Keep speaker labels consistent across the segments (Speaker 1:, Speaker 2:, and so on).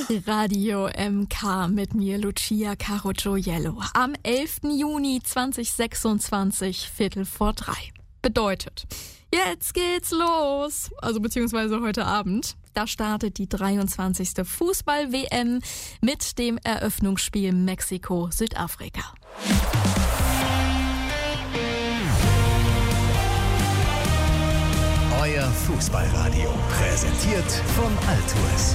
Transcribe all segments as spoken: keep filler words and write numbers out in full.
Speaker 1: Radio M K mit mir, Lucia Carogioiello. Am elften Juni zweitausendsechsundzwanzig, Viertel vor drei. Bedeutet, jetzt geht's los. Also beziehungsweise heute Abend. Da startet die dreiundzwanzigste Fußball-W M mit dem Eröffnungsspiel Mexiko-Südafrika.
Speaker 2: Euer Fußballradio, präsentiert von Altours.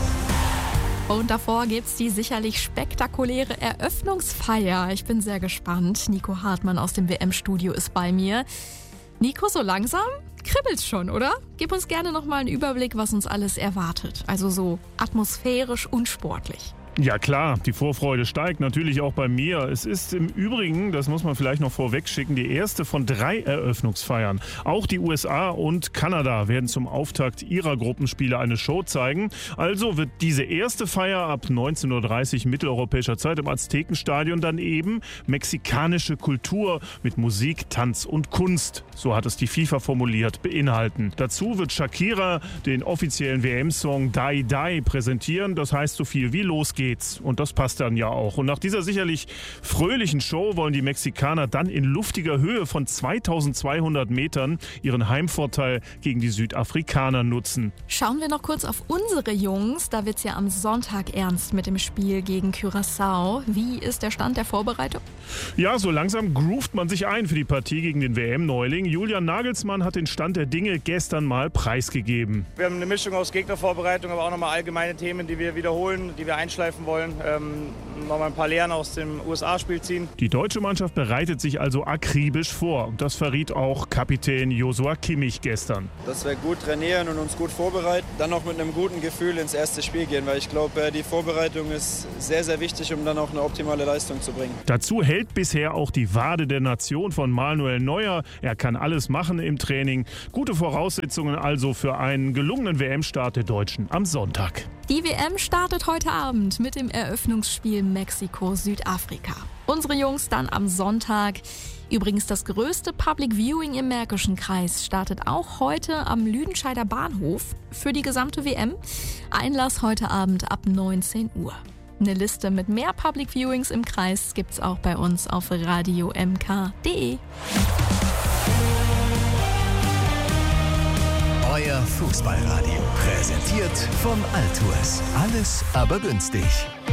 Speaker 1: Und davor gibt's die sicherlich spektakuläre Eröffnungsfeier. Ich bin sehr gespannt. Nico Hartmann aus dem W M-Studio ist bei mir. Nico, so langsam kribbelt's schon, oder? Gib uns gerne nochmal einen Überblick, was uns alles erwartet. Also so atmosphärisch und sportlich.
Speaker 3: Ja klar, die Vorfreude steigt natürlich auch bei mir. Es ist im Übrigen, das muss man vielleicht noch vorweg schicken, die erste von drei Eröffnungsfeiern. Auch die U S A und Kanada werden zum Auftakt ihrer Gruppenspiele eine Show zeigen. Also wird diese erste Feier ab neunzehn Uhr dreißig mitteleuropäischer Zeit im Aztekenstadion dann eben mexikanische Kultur mit Musik, Tanz und Kunst, so hat es die FIFA formuliert, beinhalten. Dazu wird Shakira den offiziellen W M-Song Die Die präsentieren. Das heißt so viel wie Los geht's. Und das passt dann ja auch. Und nach dieser sicherlich fröhlichen Show wollen die Mexikaner dann in luftiger Höhe von zweitausendzweihundert Metern ihren Heimvorteil gegen die Südafrikaner nutzen.
Speaker 1: Schauen wir noch kurz auf unsere Jungs. Da wird's ja am Sonntag ernst mit dem Spiel gegen Curaçao. Wie ist der Stand der Vorbereitung?
Speaker 3: Ja, so langsam groovt man sich ein für die Partie gegen den W M-Neuling. Julian Nagelsmann hat den Stand der Dinge gestern mal preisgegeben.
Speaker 4: Wir haben eine Mischung aus Gegnervorbereitung, aber auch nochmal allgemeine Themen, die wir wiederholen, die wir einschleifen wollen, ähm, nochmal ein paar Lehren aus dem U S A-Spiel ziehen.
Speaker 3: Die deutsche Mannschaft bereitet sich also akribisch vor. Das verriet auch Kapitän Joshua Kimmich gestern.
Speaker 5: Dass wir gut trainieren und uns gut vorbereiten, dann noch mit einem guten Gefühl ins erste Spiel gehen, weil ich glaube, die Vorbereitung ist sehr, sehr wichtig, um dann auch eine optimale Leistung zu bringen.
Speaker 3: Dazu hält bisher auch die Wade der Nation von Manuel Neuer. Er kann alles machen im Training. Gute Voraussetzungen also für einen gelungenen W M-Start der Deutschen am Sonntag.
Speaker 1: Die W M startet heute Abend mit dem Eröffnungsspiel Mexiko-Südafrika. Unsere Jungs dann am Sonntag. Übrigens das größte Public Viewing im Märkischen Kreis startet auch heute am Lüdenscheider Bahnhof für die gesamte W M. Einlass heute Abend ab neunzehn Uhr. Eine Liste mit mehr Public Viewings im Kreis gibt's auch bei uns auf radio m k punkt d e.
Speaker 2: Euer Fußballradio, präsentiert von Altours. Alles aber günstig.